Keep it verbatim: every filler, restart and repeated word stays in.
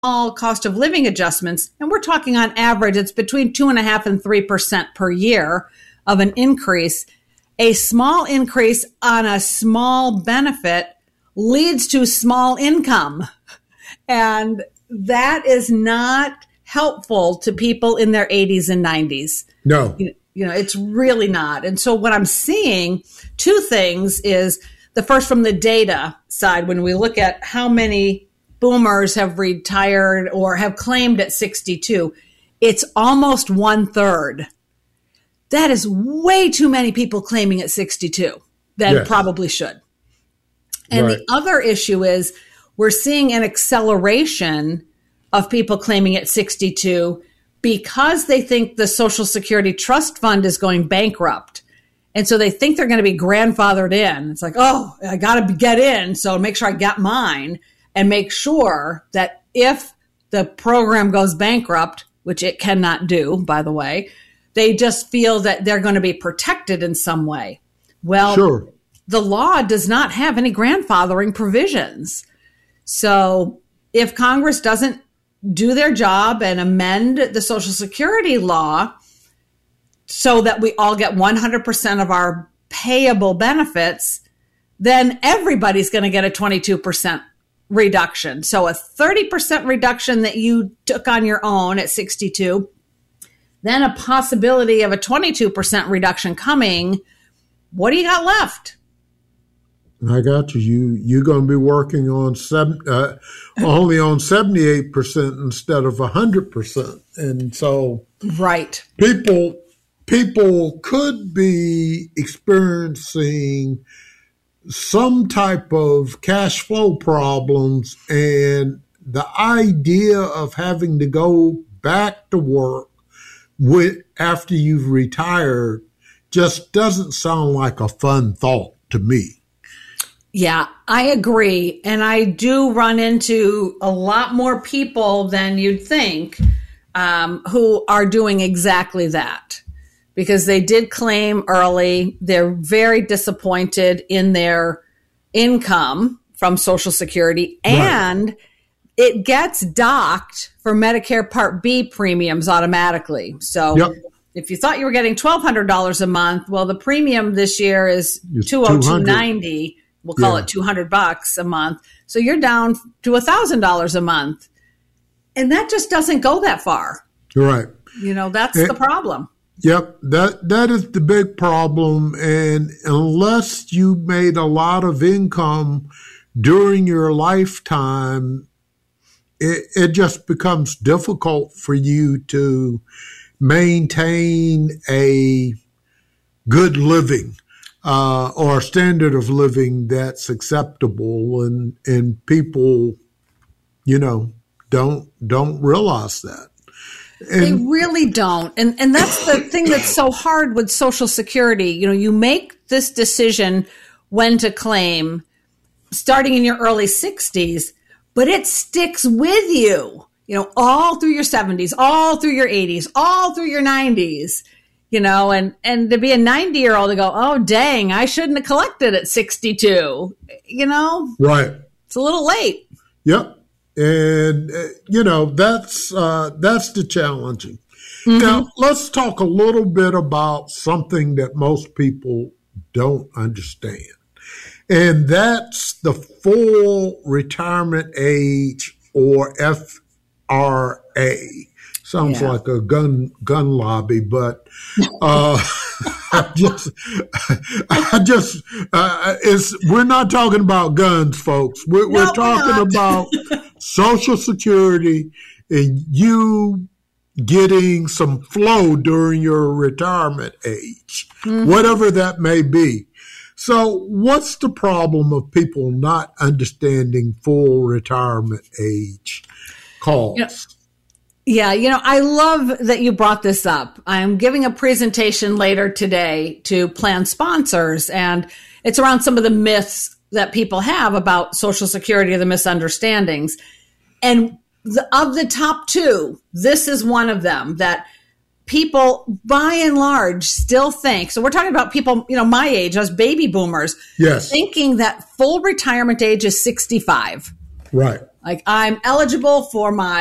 small cost of living adjustments, and we're talking on average, it's between two and a half and three percent per year of an increase. A small increase on a small benefit leads to small income. And that is not helpful to people in their eighties and nineties. No. You, you know, it's really not. And so what I'm seeing, two things is the first from the data side, when we look at how many boomers have retired or have claimed at sixty-two, it's almost one third. That is way too many people claiming at sixty-two that yes. probably should. And right. the other issue is we're seeing an acceleration of people claiming at sixty-two because they think the Social Security Trust Fund is going bankrupt. And so they think they're going to be grandfathered in. It's like, oh, I got to get in, so make sure I got mine, and make sure that if the program goes bankrupt, which it cannot do, by the way, they just feel that they're going to be protected in some way. Well, sure. the law does not have any grandfathering provisions. So if Congress doesn't do their job and amend the Social Security law so that we all get one hundred percent of our payable benefits, then everybody's going to get a twenty-two percent reduction. So a thirty percent reduction that you took on your own at sixty-two, then a possibility of a twenty-two percent reduction coming. What do you got left? I got you. You you're going to be working on seven, uh, only on seventy-eight percent instead of a hundred percent, and so right people people could be experiencing some type of cash flow problems, and the idea of having to go back to work with after you've retired just doesn't sound like a fun thought to me. Yeah, I agree. And I do run into a lot more people than you'd think um, who are doing exactly that because they did claim early. They're very disappointed in their income from Social Security, and right. it gets docked for Medicare Part B premiums automatically. So yep. if you thought you were getting twelve hundred dollars a month, well, the premium this year is two hundred two ninety. We'll call yeah. it two hundred bucks a month. So you're down to one thousand dollars a month. And that just doesn't go that far. Right. You know, that's and, the problem. Yep. That that is the big problem. And unless you made a lot of income during your lifetime, it, it just becomes difficult for you to maintain a good living. Uh, or a standard of living that's acceptable, and and people, you know, don't don't realize that. And they really don't, and and that's the thing that's so hard with Social Security. You know, you make this decision when to claim, starting in your early sixties, but it sticks with you. You know, all through your seventies, all through your eighties, all through your nineties. You know, and, and to be a ninety-year-old to go, oh, dang, I shouldn't have collected at sixty-two, you know? Right. It's a little late. Yep. And, uh, you know, that's uh, that's the challenging. Mm-hmm. Now, let's talk a little bit about something that most people don't understand. And that's the full retirement age, or F R A. Sounds yeah. like a gun gun lobby, but uh, I just, I just, uh, it's we're not talking about guns, folks. We're, no, we're talking we're about Social Security and you getting some flow during your retirement age, mm-hmm. whatever that may be. So, what's the problem of people not understanding full retirement age calls? Yeah. Yeah, you know, I love that you brought this up. I'm giving a presentation later today to plan sponsors, and it's around some of the myths that people have about Social Security, the misunderstandings. And the, of the top two, this is one of them that people, by and large, still think. So we're talking about people, you know, my age, us baby boomers, yes, thinking that full retirement age is sixty-five. Right. Like, I'm eligible for my